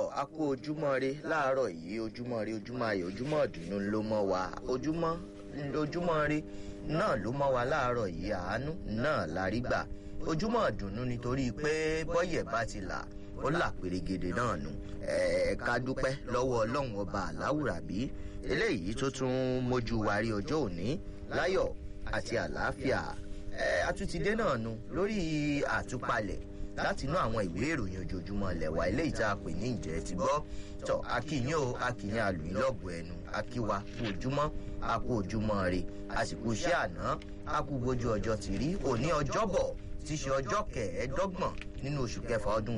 a kú ojúmọ́ re láàárọ̀ yìí ojúmọ́ re ojúmọ́ ayọ̀ ojúmọ́ ọ̀dùnnú ló mọ́ wa ojúmọ́ re náà ló mọ́ wa láàárọ̀ yìí àánú náà la rí gbà ojúmọ́ ọ̀dùnnú nítorí pé bọ́yẹ̀ bá ti là ó là pèrègèdè náà nù ká dúpẹ́ lọ́wọ́ ọlọ́run ọba aláwùrábí eléyìí tó tún mójú wa rí ọjọ́ òní láyọ̀ àti àlàáfíà àtúntìdé náà nù lórí àtúpalẹ̀ láti inú àwọn ìwé ìròyìn ojoojúmọ́ lẹ̀wà eléyìí tá a pè ní ìjẹ́ ti gbọ́ tọ́ akíyín o akíyín alùyìn lọ́gbọ̀ ẹnu akíwa kú ojúmọ́ a kú ojúmọ́ re àsìkò iṣẹ́ àná a kú bójú ọjọ́ ti rí òní ọjọ́bọ̀ tí ṣe ọjọ́ kẹẹ̀ẹ́dọ́gbọ̀n nínú oṣù kẹfà ọdún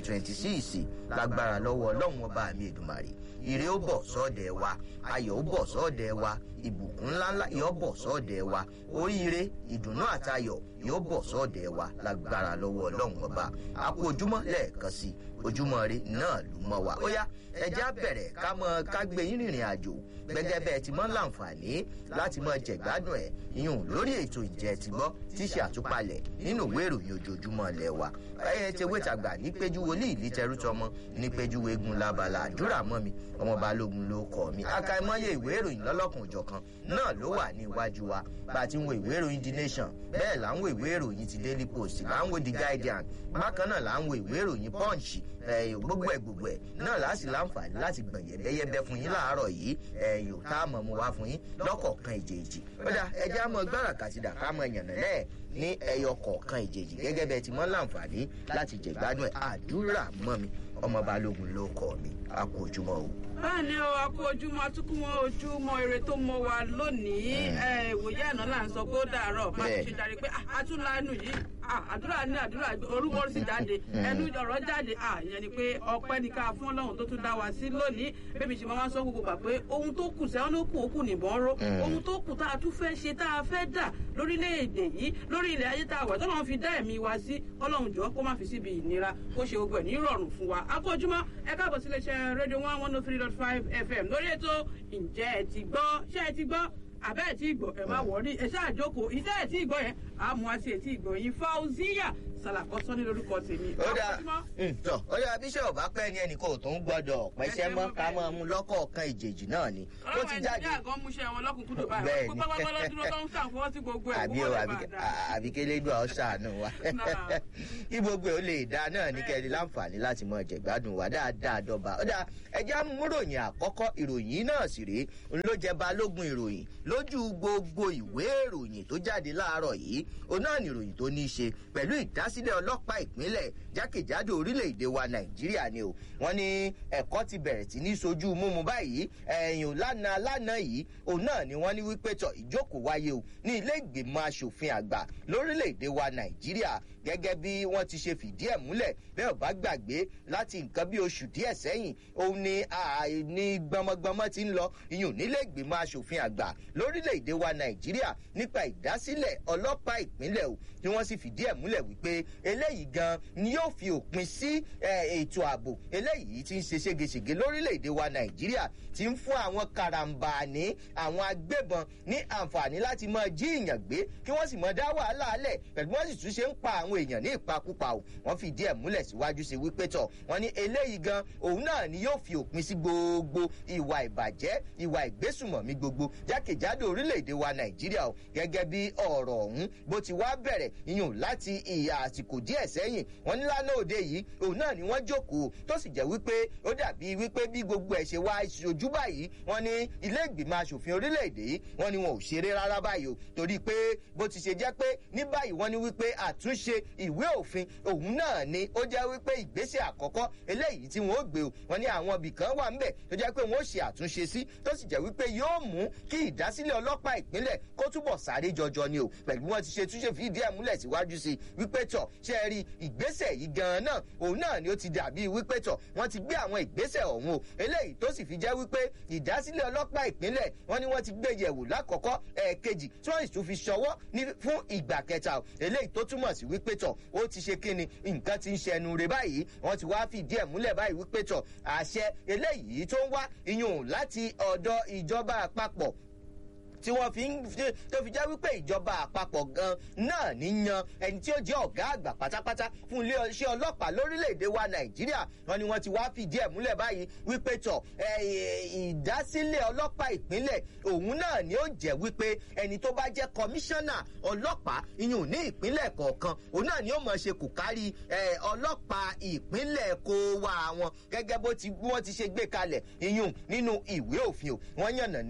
2026 lágbára lọ́wọ́ ọlọ́run ọba mi èdùmàrè ire ó bọ̀ sọ́ọ̀dẹ̀ wa ayọ̀ ó bọ̀ sọ́ọ̀dẹ̀ wa ìbùkún ńláńlá yóò bọ̀ sọ́ọ̀dẹ̀ wa oríire ìdùnnú àtayọ̀ yóò bọ̀ sọ́ọ̀dẹ̀ wa lágbára lọ́wọ́ ọlọ́run ọba a kú ojúmọ́ lẹ́ẹ̀kan sí ojúmọ́ re náà ló mọ́ wa ó yá ẹjẹ́ á bẹ̀rẹ̀ ká gbé yín rìnrìn àjò gẹ́gẹ́ bẹ́ẹ̀ ti mọ́ láǹfààní láti mọ́ jẹ̀gbádùn ẹ̀ ìyún lórí ètò ìjẹ́ ti gbọ́ tí ṣe àtúpalẹ̀ nínú ìwé ìròyìn ojoojúmọ́ ilẹ̀ wa ẹ̀yẹ ti wé tàgbà ní péjú wòlíì ìlítẹrú tọmọ ní péjú eégún labala àdúrà mọ́ mi ọmọ balógun ló kọ́ mi àkàìmọye ìwé ìròyìn lọ́lọ́kùn òjọ̀kan náà ló wà ní iwájú wa bá a ti ń wo ìwé ìròyìn The Nation bẹ́ẹ̀ là ń wo ìwé ìròyìn ti Daily Post là ń wo The Guardian bákan náà là ń wo ìwé ìròyìn Punch gbogbo ẹ̀ náà láti láǹfààní láti gbọ̀n yẹ̀bẹ́yẹ́bẹ́ fún yín láàárọ̀ yìí yóò tá a mọ̀ mu wá fún yín lọ́kọ̀ọ̀kan ìjèèjì kódà ẹjẹ́ á mọ gbára kàtìdà ká mọ yànnà náà ní ẹyọ kọ̀ọ̀kan ìjèèjì gẹ́gẹ́ bẹ́ẹ̀ ti mọ́ láǹfààní láti jẹ̀gbádùn ẹ̀ àdúrà mọ́ mi ọmọ balógun ló kọ́ mi a kú ojúmọ́ o. báyìí o a kú ojúmọ́ atukùmọ̀ ojúmọ́ ire tó mọ́ wa lónìí ìwòye àná là ń sọ pé ó dàárọ̀ má ti ṣe darí pé àtúnlánù yìí àdúrà ní àdúrà orúkọ sì jáde ẹnu ọ̀rọ̀ jáde ìyẹn ni pé ọpẹ́ ní ká fún Ọlọ́run tó tún dá wa sí lónìí bébí ṣe máa ń sọ gbogbo gbà pé ohun tó kù sẹ́wọ́n ló kù ó kù nìbọn ró ohun tó kù tá a tún fẹ́ ṣe tá a fẹ́ dà lórílẹ̀‐èdè yìí lórí ilẹ̀ ayé tá a wà tọ́lọ́run fi dá ẹ̀mí wa sí Ọlọ́run jọ̀ọ́ kó má fi síbi ìnira kó ṣe gbogbo ẹ̀ ní ìrọ̀rùn fún wa a kú ojúmọ́ ẹ káàbọ̀ sí iléeṣẹ́ rédíò 103.5 FM lórí ètò ǹjẹ́ ẹ ti gbọ́ ṣé ẹ ti gbọ́ àbẹ́ ẹ̀ tí ìgbọ̀ ẹ̀ máa wọ̀rí ẹ̀ ṣáà jókòó iṣẹ́ ẹ̀ tí ìgbọ̀ yẹn àmú àti ẹ̀ tí ìgbọ̀ yín Fauziya Salako Sani lórúkọ tèmi. ó dà bíṣẹ́ ọ̀bá pẹ́ ni ẹnì kan tó ń gbọ́dọ̀ pẹ́ṣẹ́ mọ́ ká máa mú lọ́kọ̀ọ̀kan ìjèjì náà ni. ó ti jáde ọ̀rọ̀ ẹ̀jẹ̀ múṣẹ́ wọn lọ́kùnkúndùn báyìí pápákọ̀ lọ́dúró tó ń ṣàfọwọ́ sí gbogbo ẹ̀ àbí o àbí kélédùn àwọn ṣàánú wa kí gbogbo ẹ̀ ó lè dá náà ní kẹ́ni láǹfààní láti mọ jẹ̀gbádùn wa dáadáa dọ́ba. ó dà ẹjẹ́ múròyìn àkọ́kọ́ ìròyìn náà sì rèé ló jẹ́ balógun ìròyìn lójú gbogbo ìwé ìròyìn tó jáde láàárọ̀ yìí òun náà ní ìròyìn tó ní í ṣe pẹ̀lú ìdásílẹ̀ ọlọ́pàá ìpínlẹ̀ jákèjádò orílẹ̀-èdè wa Nàìjíríà ni o wọ́n ní ẹ̀kọ́ ti bẹ̀rẹ̀ sí ní sojú múmu báyìí ẹ̀yìn lánàá yìí òun náà ni wọ́n ní wípé tọ̀ ìjókòó wáyé o ní ilé ìgbìmọ̀ asòfin àgbà lórílẹ̀-èdè wa Nàìjíríà gẹ́gẹ́ bí wọ́n ti ṣe fìdí ẹ̀ múlẹ̀ bẹ́ẹ̀ ò bá gbàgbé láti nǹkan bí oṣù díẹ̀ sẹ́yìn òun ni gbọmọgbọmọ ti ń lọ iyùn nílé ìgbìmọ̀ asòfin àgbà lórílẹ̀-èdè wa Nàìjíríà nípa ìdásílẹ̀ ọlọ́pàá ìpínlẹ̀ o tí wọ́n sì fìdí ẹ̀ múlẹ̀ wípé eléyìí gan ni yóò fi òpin sí ètò ààbò eléyìí tí ń ṣe ségesège lórílẹ̀-èdè wa Nàìjíríà tí ń fún àwọn karambani àwọn agbébọn ní àǹfààní láti máa jí ìyàn gbé kí wọ́n sì máa dá wàhálà alẹ̀ pẹ̀lú wọ́n sì tún ṣe ń pa àwọn èèyàn ní ìpakúpa o wọ́n fìdí ẹ̀ múlẹ̀ síwájú sí wípé tọ̀ wọ́n ní eléyìí gan òun náà ni yóò fi òpin sí gbogbo ìwà ìbàjẹ́ ìwà ìgbésùmọ̀mí gbogbo jákèjádò orílẹ̀-èdè wa Nàìjíríà o gẹ́gẹ́ bí ọ̀rọ̀ ọ̀hún bó ti wá bẹ̀rẹ̀ iyùn láti àsìkò díẹ̀ sẹ́yìn wọ́n ní lánàá òde yìí òun náà ni wọ́n jókòó tó sì jẹ́ wípé ó dàbí wípé bí gbogbo ẹ̀ ṣe wá ṣojú báyìí wọ́n ní ilé ìgbìmọ̀ asòfin orílẹ̀-èdè yìí wọ́n ní wọn ò ṣeré rárá báyìí o torí pé bó ti ṣe jẹ́ pé ní báyìí wọ́n ní wípé àtúnṣe ìwé òfin òun náà ni ó jẹ́ wípé ìgbésẹ̀ àkọ́kọ́ eléyìí tí wọ́n ó gbé o wọ́n ní àwọn ibì kan wà ńbẹ̀ tó jẹ́ pé wọ́n ó ṣe àtúnṣe sí tó sì jẹ́ wípé yóò mú kí ìdásílẹ̀ ọlọ́pàá ìpínlẹ̀ kó túbọ̀ sáré jọjọ ni o pẹ̀lú wọ́n ti ṣe túnṣe fìdí ẹ̀ múlẹ̀ síwájú sí wípé tọ̀ ṣe rí ìgbésẹ̀ yìí gan-an náà òun náà ni ó ti dàbí wípé tọ̀ wọ́n ti gbé àwọn ìgbésẹ̀ ọ̀hún o eléyìí tó sì fi jẹ́ wípé ìdásílẹ̀ ọlọ́pàá ìpínlẹ̀ wọ́n ní wọ́n ti gbé yẹ̀wò lákọ̀ọ́kọ́ ẹ̀ẹ̀kejì tí wọ́n sì tún fi ṣọwọ́ fún ìgbà kẹta o eléyìí tó túmọ̀ sí wípé tọ̀ ó ti ṣe kíni nǹkan ti ń ṣẹnu rẹ̀ báyìí wọ́n ti wá fìdí ẹ̀ múlẹ̀ báyìí wípé tọ̀ àṣẹ eléyìí tó ń wá iyùn láti ọ̀dọ̀ ìjọba àpapọ̀ tí wọ́n tó fi jẹ́ wípé ìjọba àpapọ̀ gan náà ní yan ẹni tí ó jẹ́ ọ̀gá àgbà pátápátá fún iléeṣẹ́ ọlọ́pàá lórílẹ̀‐èdè wa Nàìjíríà. Wọ́n ní wọ́n ti wá fìdí ẹ̀ múlẹ̀ báyìí wípé tọ̀ ìdásílẹ̀ ọlọ́pàá ìpínlẹ̀ òun náà ni ó jẹ́ wípé ẹni tó bá jẹ́ kọmíṣánná ọlọ́pàá ìyún ní ìpínlẹ̀ kọ̀ọ̀kan òun náà ni ó máa ṣe kò kárí ọlọ́pàá ìpínlẹ̀ kó wá wọn gẹ́gẹ́ bó wọ́n ti ṣe gbé kalẹ̀ ìyún nínú ìwé òfin o. Wọ́n yànnà